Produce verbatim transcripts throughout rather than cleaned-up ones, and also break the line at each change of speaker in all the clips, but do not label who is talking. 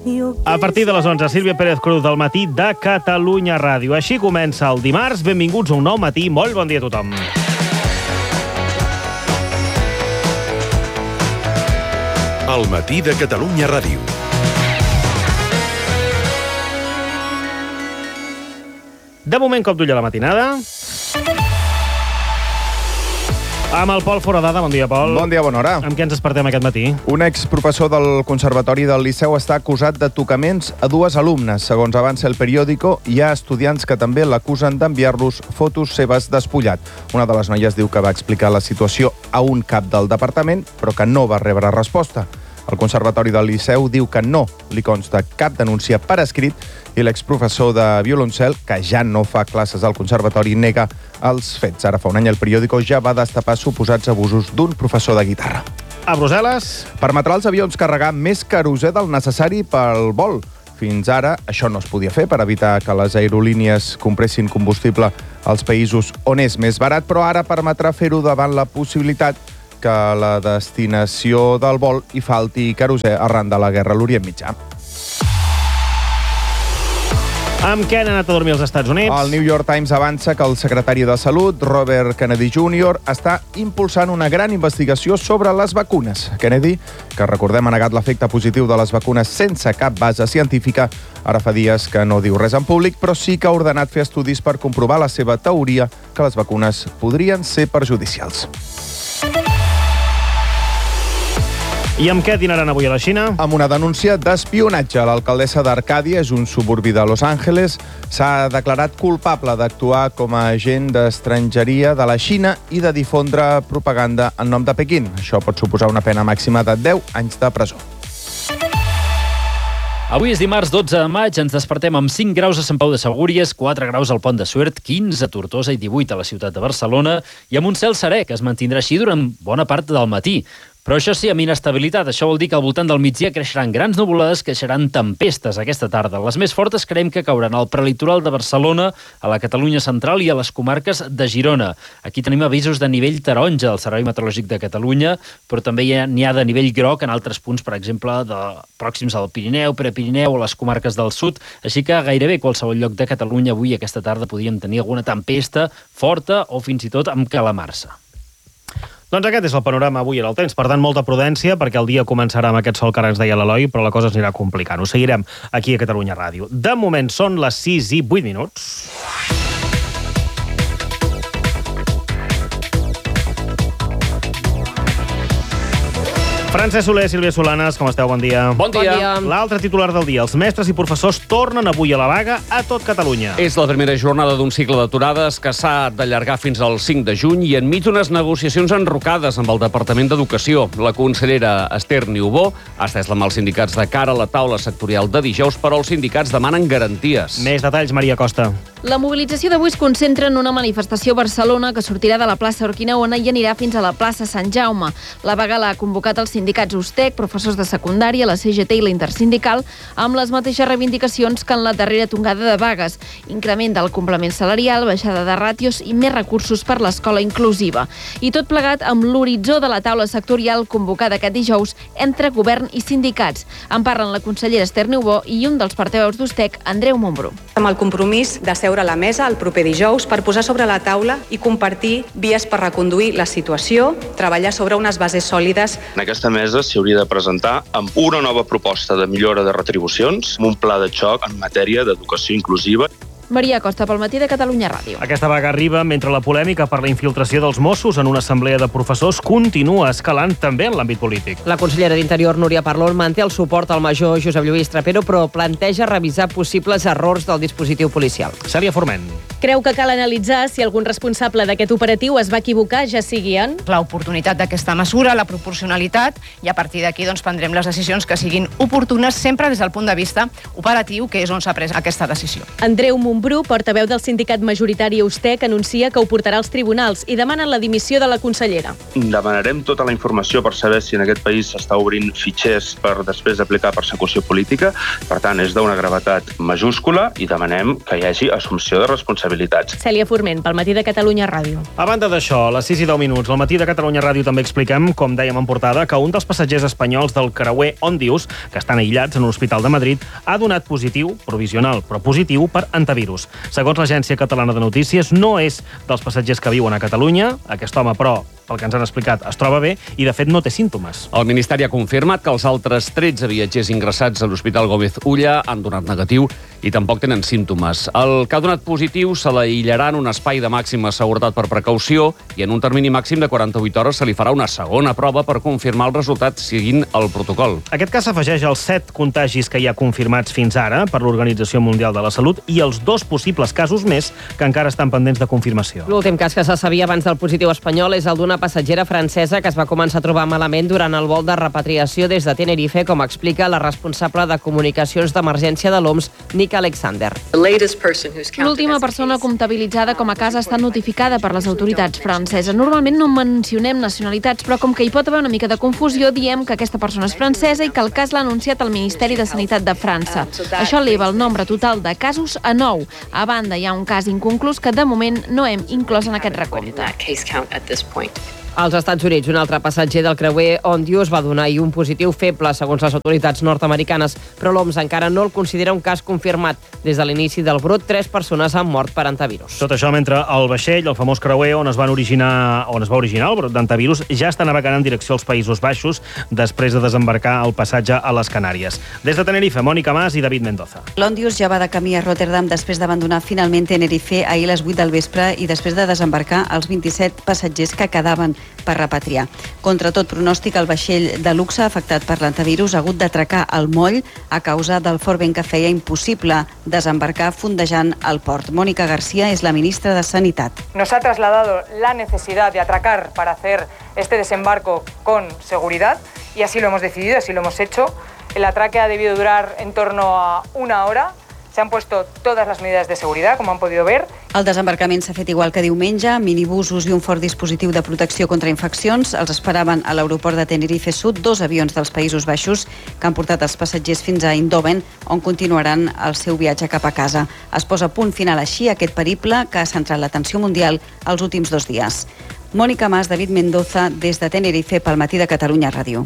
A partir de les onze, Sílvia Pérez Cruz del Matí de Catalunya Ràdio. Així comença el dimarts. Benvinguts a un nou matí. Molt bon dia a tothom.
El Matí de Catalunya Ràdio.
De moment, cop d'ull a la matinada. Amb el Pol Foradada. Bon dia, Pol.
Bon dia, bona hora.
Amb què ens despertem aquest matí?
Un exprofessor del Conservatori del Liceu està acusat de tocaments a dues alumnes. Segons avança el periòdico, hi ha estudiants que també l'acusen d'enviar-los fotos seves despullat. Una de les noies diu que va explicar la situació a un cap del departament, però que no va rebre resposta. El Conservatori del Liceu diu que no li consta cap denúncia per escrit i l'exprofessor de violoncel, que ja no fa classes al Conservatori, nega els fets. Ara fa un any el periòdico ja va destapar suposats abusos d'un professor de guitarra.
A Brussel·les.
Permetrà als avions carregar més querosè del necessari pel vol. Fins ara això no es podia fer per evitar que les aerolínies compressin combustible als països on és més barat, però ara permetrà fer-ho davant la possibilitat que a la destinació del vol hi falti querosè arran de la guerra a l'Orient Mitjà.
Amb què han anat a dormir els Estats Units?
El New York Times avança que el secretari de Salut, Robert Kennedy júnior, està impulsant una gran investigació sobre les vacunes. Kennedy, que recordem ha negat l'efecte positiu de les vacunes sense cap base científica, ara fa dies que no diu res en públic, però sí que ha ordenat fer estudis per comprovar la seva teoria que les vacunes podrien ser perjudicials.
I amb què dinaran avui a la Xina?
Amb una denúncia d'espionatge. L'alcaldessa d'Arcàdia, és un suburbi de Los Angeles, s'ha declarat culpable d'actuar com a agent d'estrangeria de la Xina i de difondre propaganda en nom de Pequín. Això pot suposar una pena màxima de deu anys de presó.
Avui és dimarts dotze de maig, ens despertem amb cinc graus a Sant Pau de Segúries, quatre graus al Pont de Suert, quinze a Tortosa i divuit a la ciutat de Barcelona, i amb un cel serè que es mantindrà així durant bona part del matí. Però això sí, amb inestabilitat. Això vol dir que al voltant del migdia creixeran grans nuvolades, creixeran tempestes aquesta tarda. Les més fortes creiem que cauran al prelitoral de Barcelona, a la Catalunya central i a les comarques de Girona. Aquí tenim avisos de nivell taronja del Servei Meteorològic de Catalunya, però també n'hi ha de nivell groc en altres punts, per exemple, de pròxims al Pirineu, Prepirineu o les comarques del sud. Així que gairebé qualsevol lloc de Catalunya avui aquesta tarda podríem tenir alguna tempesta forta o fins i tot amb calamarsa.
Doncs aquest és el panorama avui en el temps. Per tant, molta prudència, perquè el dia començarà amb aquest sol que ara ens deia l'Eloi, però la cosa es anirà complicant. Ho seguirem aquí a Catalunya Ràdio. De moment són les sis i vuit minuts. Francesc Soler, Sílvia Solanes, com esteu? Bon dia.
Bon dia. Bon dia.
L'altre titular del dia. Els mestres i professors tornen avui a la vaga a tot Catalunya.
És la primera jornada d'un cicle d'aturades que s'ha d'allargar fins al cinc de juny i enmig d'unes negociacions enrocades amb el Departament d'Educació. La consellera Esther Niubó ha estès la mà als sindicats de cara a la taula sectorial de dijous, però els sindicats demanen garanties.
Més detalls, Maria Costa.
La mobilització d'avui es concentra en una manifestació a Barcelona que sortirà de la plaça Urquinaona i anirà fins a la plaça Sant Jaume. La vaga l'ha convocat els sindicats USTEC, professors de secundària, la C G T i la Intersindical, amb les mateixes reivindicacions que en la darrera tongada de vagues. Increment del complement salarial, baixada de ràtios i més recursos per l'escola inclusiva. I tot plegat amb l'horitzó de la taula sectorial convocada aquest dijous entre govern i sindicats. En parlen la consellera Esther Niubó i un dels portaveus d'USTEC, Andreu Montbrú.
Amb el compromís de seure a la mesa el proper dijous per posar sobre la taula i compartir vies per reconduir la situació, treballar sobre unes bases sòlides.
En aquesta mesa s'hi hauria de presentar amb una nova proposta de millora de retribucions, amb un pla de xoc en matèria d'educació inclusiva.
Maria Costa, pel Matí de Catalunya Ràdio.
Aquesta vaga arriba mentre la polèmica per la infiltració dels Mossos en una assemblea de professors continua escalant també en l'àmbit polític.
La consellera d'Interior, Núria Parlon, manté el suport al major Josep Lluís Trapero, però planteja revisar possibles errors del dispositiu policial.
Cèlia Forment.
Creu que cal analitzar si algun responsable d'aquest operatiu es va equivocar, ja sigui en
l'oportunitat d'aquesta mesura, la proporcionalitat, i a partir d'aquí doncs, prendrem les decisions que siguin oportunes sempre des del punt de vista operatiu, que és on s'ha pres aquesta decisió.
Andreu Montbrú Bru, portaveu del sindicat majoritari Eustec, anuncia que ho portarà als tribunals i demanen la dimissió de la consellera.
Demanarem tota la informació per saber si en aquest país s'està obrint fitxers per després aplicar persecució política. Per tant, és d'una gravetat majúscula i demanem que hi hagi assumpció de responsabilitats.
Cèlia Forment, pel Matí de Catalunya Ràdio.
A banda d'això, a les sis i deu minuts, al Matí de Catalunya Ràdio també expliquem, com dèiem en portada, que un dels passatgers espanyols del creuer Ondius, que estan aïllats en un hospital de Madrid, ha donat positiu, provisional, però positiu, per antivirus. Segons l'Agència Catalana de Notícies, no és dels passatgers que viuen a Catalunya. Aquest home, però, pel que ens han explicat, es troba bé i, de fet, no té símptomes.
El Ministeri ha confirmat que els altres tretze viatgers ingressats a l'Hospital Gómez Ulla han donat negatiu i tampoc tenen símptomes. El que ha donat positiu se l'aïllarà en un espai de màxima seguretat per precaució i en un termini màxim de quaranta-vuit hores se li farà una segona prova per confirmar el resultat seguint el protocol.
Aquest cas s'afegeix als set contagis que hi ha confirmats fins ara per l'Organització Mundial de la Salut i els dos possibles casos més que encara estan pendents de confirmació.
L'últim cas que se sabia abans del positiu espanyol és el d'una passatgera francesa que es va començar a trobar malament durant el vol de repatriació des de Tenerife, com explica la responsable de comunicacions d'emergència de l'O M S, Nick Alexander.
L'última persona comptabilitzada com a cas està notificada per les autoritats franceses. Normalment no mencionem nacionalitats, però com que hi pot haver una mica de confusió, diem que aquesta persona és francesa i que el cas l'ha anunciat el Ministeri de Sanitat de França. Això eleva el nombre total de casos a nou. A banda, hi ha un cas inconclús que de moment no hem inclòs en aquest recompte.
Als Estats Units, un altre passatger del creuer Ondius va donar ahir un positiu feble, segons les autoritats nord-americanes, però l'O M S encara no el considera un cas confirmat. Des de l'inici del brot, tres persones han mort per antivirus.
Tot això mentre el vaixell, el famós creuer on es, van originar, on es va originar el brot d'antivirus, ja està navegant en direcció als Països Baixos després de desembarcar el passatge a les Canàries. Des de Tenerife, Mònica Mas i David Mendoza.
L'Ondius ja va de camí a Rotterdam després d'abandonar finalment Tenerife ahir a les vuit del vespre i després de desembarcar els vint-i-set passatgers que quedaven per repatriar. Contra tot pronòstic, el vaixell de luxe afectat per l'antivirus ha hagut d'atracar al moll a causa del fort vent que feia impossible desembarcar fondejant al port. Mónica García és la ministra de Sanitat.
Nos ha trasladado la necesidad de atracar para hacer este desembarco con seguridad y así lo hemos decidido, así lo hemos hecho. El atraque ha debido durar en torno a una hora. Se han puesto todas las medidas de seguridad, como han podido ver.
El desembarcament s'ha fet igual que diumenge, minibusos i un fort dispositiu de protecció contra infeccions. Els esperaven a l'aeroport de Tenerife Sud dos avions dels Països Baixos que han portat els passatgers fins a Eindhoven, on continuaran el seu viatge cap a casa. Es posa punt final així a aquest periple que ha centrat l'atenció mundial els últims dos dies. Mònica Mas, David Mendoza, des de Tenerife, pel Matí de Catalunya Ràdio.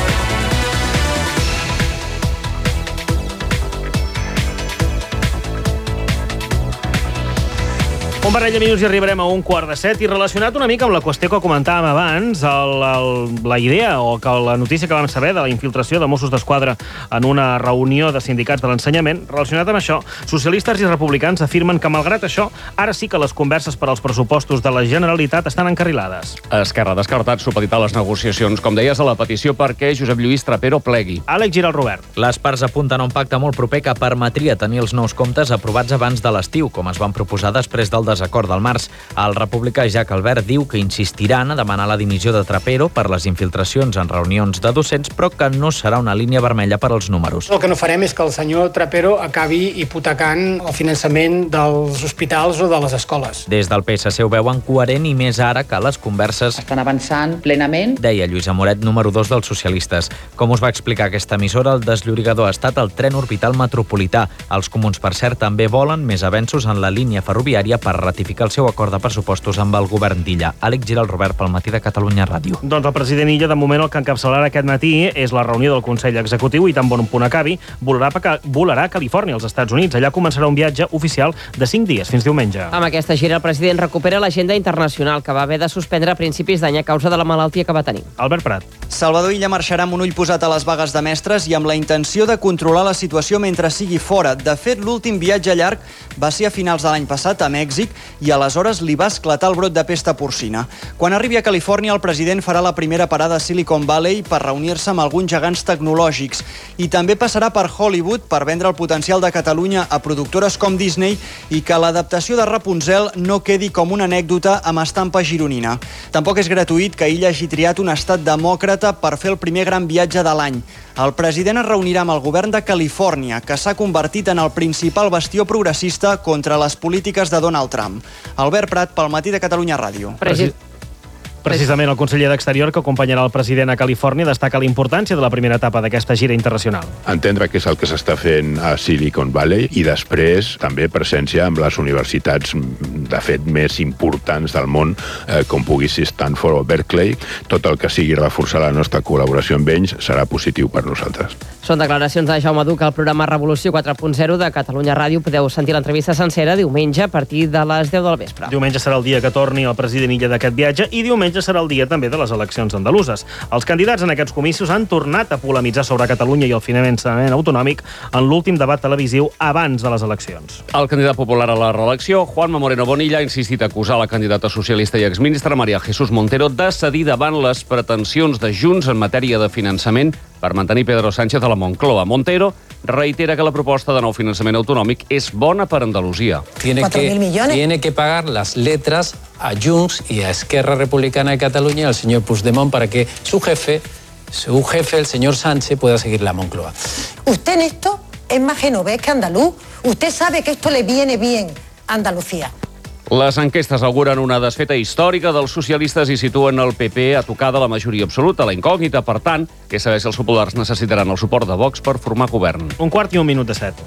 Un parell de minuts i arribarem a un quart de set i relacionat una mica amb la qüestió que comentàvem abans, el, el, la idea o que la notícia que vam saber de la infiltració de Mossos d'Esquadra en una reunió de sindicats de l'ensenyament. Relacionat amb això, socialistes i republicans afirmen que, malgrat això, ara sí que les converses per als pressupostos de la Generalitat estan encarrilades.
Esquerra ha descartat supeditar les negociacions, com deies, a la petició perquè Josep Lluís Trapero plegui.
Àlex Giral Robert.
Les parts apunten a un pacte molt proper que permetria tenir els nous comptes aprovats abans de l'estiu, com es van proposar després del desacord del març. El republicà Jack Albert diu que insistiran a demanar la dimissió de Trapero per les infiltracions en reunions de docents, però que no serà una línia vermella per als números.
El que no farem és que el senyor Trapero acabi hipotecant el finançament dels hospitals o de les escoles.
Des del P S C ho veuen coherent i més ara que les converses
estan avançant plenament,
deia Lluís Amoret, número dos dels socialistes. Com us va explicar aquesta emissora, el desllorigador ha estat el tren orbital metropolità. Els comuns, per cert, també volen més avenços en la línia ferroviària per ratificar el seu acord de pressupostos amb el govern d'Illa. Àlex Giral Robert, pel Matí de Catalunya Ràdio.
Doncs el president Illa, de moment, el que encapçalarà aquest matí és la reunió del Consell Executiu i tan bon punt acabi, volarà, volarà a Califòrnia, als Estats Units. Allà començarà un viatge oficial de cinc dies, fins diumenge.
Amb aquesta gira, el president recupera l'agenda internacional que va haver de suspendre a principis d'any a causa de la malaltia que va tenir.
Albert Prat.
Salvador Illa marxarà amb un ull posat a les vagues de mestres i amb la intenció de controlar la situació mentre sigui fora. De fet, l'últim viatge llarg va ser a finals de l'any passat a Mèxic i aleshores li va esclatar el brot de pesta porcina. Quan arribi a Califòrnia, el president farà la primera parada a Silicon Valley per reunir-se amb alguns gegants tecnològics i també passarà per Hollywood per vendre el potencial de Catalunya a productores com Disney i que l'adaptació de Rapunzel no quedi com una anècdota amb estampa gironina. Tampoc és gratuït que Illa hagi triat un estat demòcrata per fer el primer gran viatge de l'any. El president es reunirà amb el govern de Califòrnia, que s'ha convertit en el principal bastió progressista contra les polítiques de Donald Trump. Albert Prat, pel Matí de Catalunya Ràdio.
Preci... Precisament el conseller d'Exterior que acompanyarà el president a Califòrnia destaca la importància de la primera etapa d'aquesta gira internacional.
Entendre què és el que s'està fent a Silicon Valley i després també presència amb les universitats de fet més importants del món, eh, com pugui ser Stanford o Berkeley. Tot el que sigui reforçar la nostra col·laboració amb ells serà positiu per nosaltres.
Són declaracions de Jaume Duc al programa Revolució quatre punt zero de Catalunya Ràdio. Podeu sentir l'entrevista sencera diumenge a partir de les deu del vespre.
Diumenge serà el dia que torni el president Illa d'aquest viatge i diumenge serà el dia també de les eleccions andaluses. Els candidats en aquests comicis han tornat a polemitzar sobre Catalunya i el finançament autonòmic en l'últim debat televisiu abans de les eleccions.
El candidat popular a la reelecció, Juanma Moreno Bonilla, ha insistit a acusar la candidata socialista i exministra María Jesús Montero de cedir davant les pretensions de Junts en matèria de finançament per mantenir Pedro Sánchez a la Moncloa. Montero reitera que la proposta de nou finançament autonòmic és bona per Andalusia.
Tiene que, tiene que pagar las letras a Junts y a Esquerra Republicana de Cataluña, al señor Puigdemont, para que su jefe, su jefe, el señor Sánchez, pueda seguir la Moncloa.
Usted en esto es más genovés que andaluz. Usted sabe que esto le viene bien a Andalucía.
Les enquestes auguren una desfeta històrica dels socialistes i situen el P P a tocar de la majoria absoluta. La incògnita, per tant, que saber si els populars necessitaran el suport de Vox per formar govern.
Un quart i un minut de set.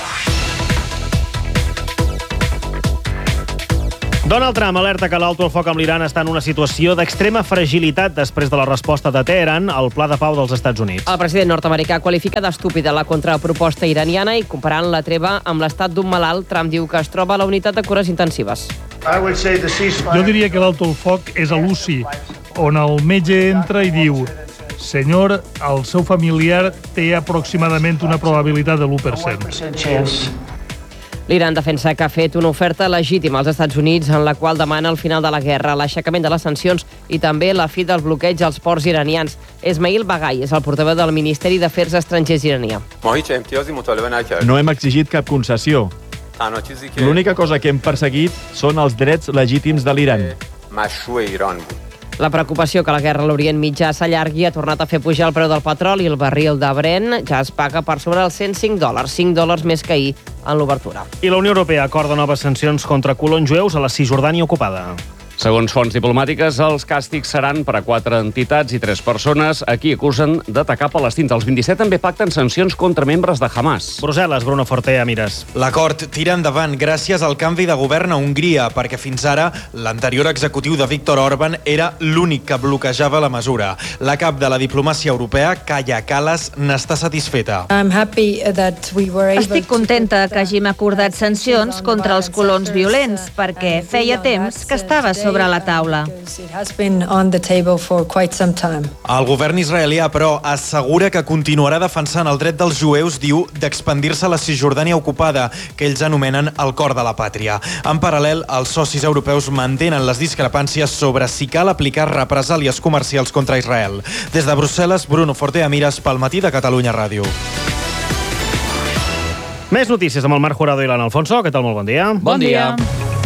Donald Trump alerta que l'alto el foc amb l'Iran està en una situació d'extrema fragilitat després de la resposta de Teheran al pla de pau dels Estats Units.
El president nord-americà qualifica d'estúpida la contraproposta iraniana i comparant la treva amb l'estat d'un malalt, Trump diu que es troba a la unitat de cures intensives.
Jo diria que l'alto el foc és a l'U C I, on el metge entra i diu: senyor, el seu familiar té aproximadament una probabilitat de l'u per cent.
L'Iran defensa que ha fet una oferta legítima als Estats Units en la qual demana el final de la guerra, l'aixecament de les sancions i també la fi del bloqueig als ports iranians. Esmail Bagai és el portaveu del Ministeri d'Afers Estrangers iranià.
No hem exigit cap concessió. L'única cosa que hem perseguit són els drets legítims de l'Iran.
La preocupació que la guerra a l'Orient Mitjà s'allargui ha tornat a fer pujar el preu del petroli i el barril de Brent ja es paga per sobre els cent cinc dòlars, cinc dòlars més que ahir en l'obertura.
I la Unió Europea acorda noves sancions contra colons jueus a la Cisjordània ocupada.
Segons fonts diplomàtiques, els càstigs seran per a quatre entitats i tres persones a qui acusen d'atacar palestins. Els vint-i-set també pacten sancions contra membres de Hamas.
Brussel·les, Bruno Fortea, Mires.
L'acord tira endavant gràcies al canvi de govern a Hongria, perquè fins ara l'anterior executiu de Viktor Orban era l'únic que bloquejava la mesura. La cap de la diplomàcia europea, Kaja Kallas, n'està satisfeta.
Estic contenta que hàgim acordat sancions contra els colons violents, perquè feia temps que estava sobre la taula.
El govern israelià, però, assegura que continuarà defensant el dret dels jueus, diu, d'expandir-se a la Cisjordània ocupada, que ells anomenen el cor de la pàtria. En paral·lel, els socis europeus mantenen les discrepàncies sobre si cal aplicar represàlies comercials contra Israel. Des de Brussel·les, Bruno Fortea, Mires, pel Matí de Catalunya Ràdio.
Més notícies amb el Marc Jurado i l'Anna Alfonso. Què tal? Molt bon dia.
Bon dia.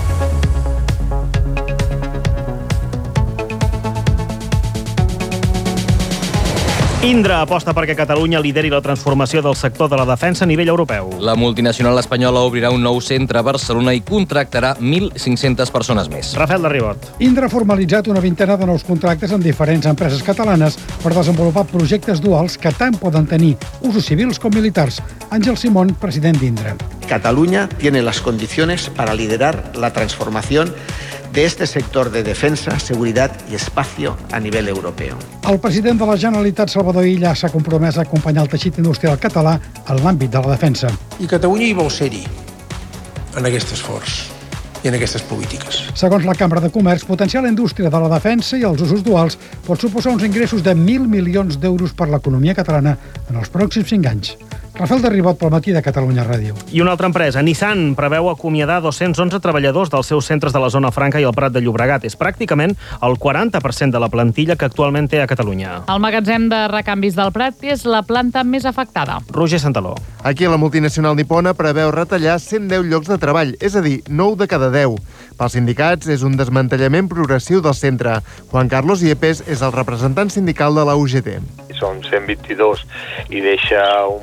Indra aposta perquè Catalunya lideri la transformació del sector de la defensa a nivell europeu.
La multinacional espanyola obrirà un nou centre a Barcelona i contractarà mil cinc-centes persones més.
Rafael de Ribot.
Indra ha formalitzat una vintena de nous contractes amb diferents empreses catalanes per desenvolupar projectes duals que tant poden tenir usos civils com militars. Àngel Simón, president d'Indra.
Cataluña tiene las condiciones para liderar la transformación de este sector de defensa, seguridad y espacio a nivel europeo.
El president de la Generalitat, Salvador Illa, s'ha compromès a acompanyar el teixit industrial català en l'àmbit de la defensa.
I Catalunya hi vol ser-hi, en aquest esforç i en aquestes polítiques.
Segons la Cambra de Comerç, potenciar la indústria de la defensa i els usos duals pot suposar uns ingressos de mil milions d'euros per l'economia catalana en els pròxims cinc anys. Rafael de Ribot pel Matí de Catalunya Ràdio.
I una altra empresa, Nissan, preveu acomiadar dos-cents onze treballadors dels seus centres de la Zona Franca i el Prat de Llobregat. És pràcticament el quaranta per cent de la plantilla que actualment té a Catalunya.
El magatzem de recanvis del Prat és la planta més afectada.
Roger Santaló.
Aquí la multinacional nipona preveu retallar cent deu llocs de treball, és a dir, nou de cada deu. Pels sindicats és un desmantellament progressiu del centre. Juan Carlos Yepes és el representant sindical de la U G T.
som cent vint-i-dos i deixa un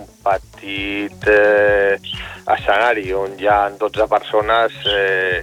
petit eh, escenari on hi ha dotze persones, eh,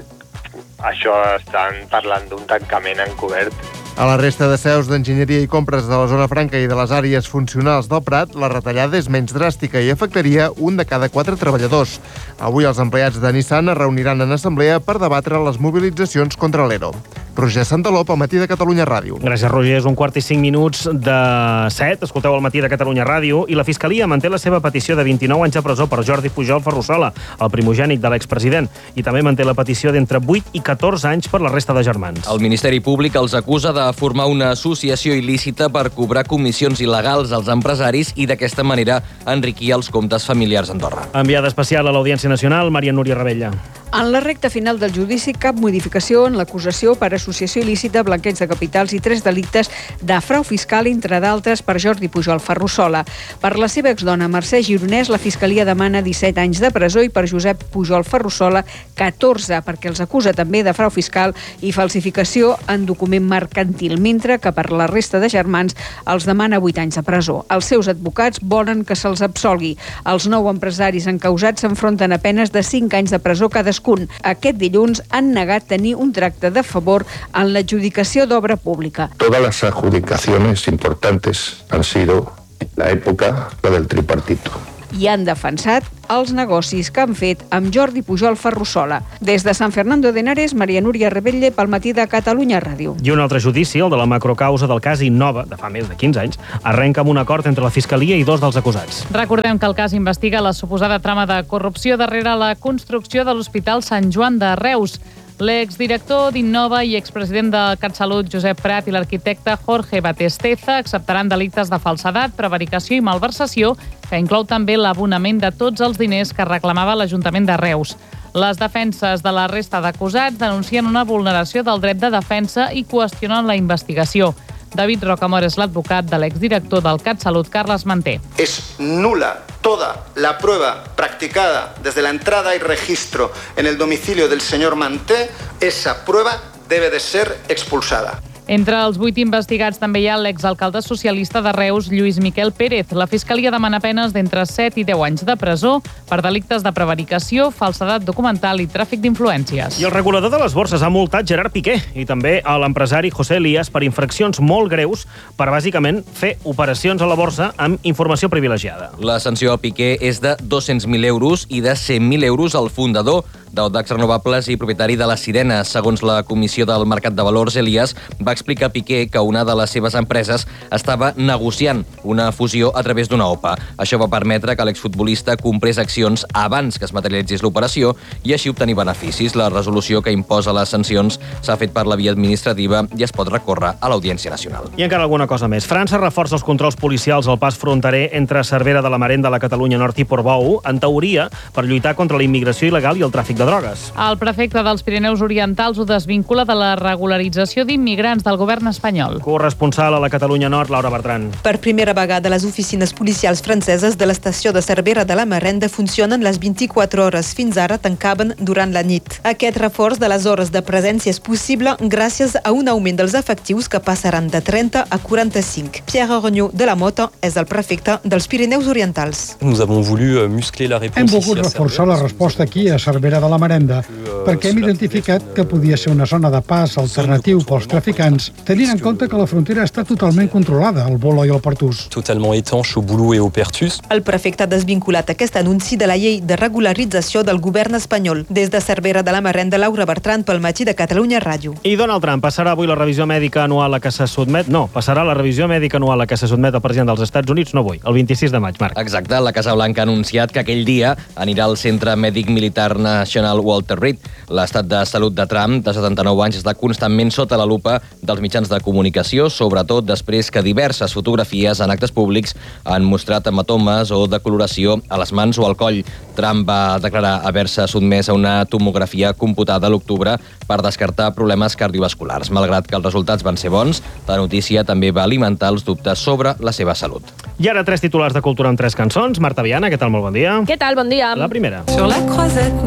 això estan parlant d'un tancament encobert.
A la resta de seus d'enginyeria i compres de la zona franca i de les àrees funcionals del Prat, la retallada és menys dràstica i afectaria un de cada quatre treballadors. Avui els empleats de Nissan es reuniran en assemblea per debatre les mobilitzacions contra l'E R O. Roger Santaló, al Matí de Catalunya Ràdio.
Gràcies, Roger. És un quart i cinc minuts de set. Escolteu el Matí de Catalunya Ràdio. I la Fiscalia manté la seva petició de vint-i-nou anys de presó per Jordi Pujol Ferrusola, el primogènit de l'expresident. I també manté la petició d'entre vuit i catorze anys per la resta de germans.
El Ministeri Públic els acusa de formar una associació il·lícita per cobrar comissions il·legals als empresaris i d'aquesta manera enriquir els comptes familiars a Andorra.
Enviada especial a l'Audiència Nacional, Maria Núria Rebella.
En la recta final del judici, cap modificació en l'acusació per associació il·lícita, blanqueig de capitals i tres delictes de frau fiscal, entre d'altres, per Jordi Pujol Ferrusola. Per la seva exdona Mercè Gironès, la Fiscalia demana disset anys de presó i per Josep Pujol Ferrusola catorze, perquè els acusa també de frau fiscal i falsificació en document mercantil, mentre que per la resta de germans els demana vuit anys de presó. Els seus advocats volen que se'ls absolgui. Els nou empresaris encausats s'enfronten a penes de cinc anys de presó cadascun. Aquest dilluns han negat tenir un tracte de favor en l'adjudicació d'obra pública.
Todas las adjudicaciones importantes han sido la época la del tripartito.
I han defensat els negocis que han fet amb Jordi Pujol Ferrusola. Des de Sant Fernando de Henares, Maria Núria Rebelle, pel Matí de Catalunya Ràdio.
I un altre judici, el de la macrocausa del cas Innova, de fa més de quinze anys, arrenca amb un acord entre la Fiscalia i dos dels acusats.
Recordem que el cas investiga la suposada trama de corrupció darrere la construcció de l'Hospital Sant Joan de Reus. L'exdirector d'Innova i expresident del CatSalut, Josep Prat, i l'arquitecte Jorge Batesteza acceptaran delictes de falsedat, prevaricació i malversació, que inclou també l'abonament de tots els diners que reclamava l'Ajuntament de Reus. Les defenses de la resta d'acusats denuncien una vulneració del dret de defensa i qüestionen la investigació. David Rocamora és l'advocat de l'exdirector del CatSalut, Carles Manté.
Es nula toda la prueba practicada desde la entrada y registro en el domicilio del señor Manté. Esa prueba debe de ser expulsada.
Entre els vuit investigats també hi ha l'exalcalde socialista de Reus, Lluís Miquel Pérez. La Fiscalia demana penes d'entre set i deu anys de presó per delictes de prevaricació, falsedat documental i tràfic d'influències.
I el regulador de les borses ha multat Gerard Piqué i també a l'empresari José Elías per infraccions molt greus per, bàsicament, fer operacions a la borsa amb informació privilegiada.
La sanció a Piqué és de dos-cents mil euros i de cent mil euros al fundador d'Audax Renovables i propietari de la Sirena. Segons la Comissió del Mercat de Valors, Elías va explicar a Piqué que una de les seves empreses estava negociant una fusió a través d'una O P A. Això va permetre que l'exfutbolista comprés accions abans que es materialitzés l'operació i així obtenir beneficis. La resolució que imposa les sancions s'ha fet per la via administrativa i es pot recórrer a l'Audiència Nacional.
I encara alguna cosa més. França reforça els controls policials al pas fronterer entre Cervera de la Marenda, la Catalunya Nord i Portbou, en teoria, per lluitar contra la immigració il·legal i el tràfic de drogues.
El prefecte dels Pirineus Orientals ho desvincula de la regularització d'immigrants del govern espanyol.
Corresponsal a la Catalunya Nord, Laura Bertran.
Per primera vegada, les oficines policials franceses de l'estació de Cervera de la Marenda funcionen les vint-i-quatre hores. Fins ara tancaven durant la nit. Aquest reforç de les hores de presència és possible gràcies a un augment dels efectius que passaran de trenta a quaranta-cinc. Pierre Ornyó de la Mota és el prefecte dels Pirineus Orientals.
Nous avons voulu muscler la réponse.
Hem volgut reforçar la resposta aquí a Cervera de la Marenda, perquè hem identificat que podia ser una zona de pas alternatiu pels traficants, tenint en compte que la frontera està totalment controlada, al Bolo i al Pertús.
Totalement étanche au Boulou et au Pertús.
El prefecte ha desvinculat aquest anunci de la llei de regularització del govern espanyol. Des de Cervera de la Marenda, Laura Bertran, pel Matí de Catalunya Ràdio.
I Donald Trump passarà avui la revisió mèdica anual a què se sotmet... No, passarà la revisió mèdica anual a què se sotmet el president dels Estats Units, no avui, el vint-i-sis de maig, Marc.
Exacte, la Casa Blanca ha anunciat que aquell dia anirà al Centre Mèdic Militar Nacional Walter Reed. L'estat de salut de Trump, de setanta-nou anys, està constantment sota la lupa dels mitjans de comunicació, sobretot després que diverses fotografies en actes públics han mostrat hematomes o decoloració a les mans o al coll. Trump va declarar haver-se sotmès a una tomografia computada a l'octubre per descartar problemes cardiovasculars. Malgrat que els resultats van ser bons, la notícia també va alimentar els dubtes sobre la seva salut.
I ara tres titulars de cultura amb tres cançons. Marta Viana, què tal? Molt bon dia.
Què tal? Bon dia.
La primera.
Sur la croisette.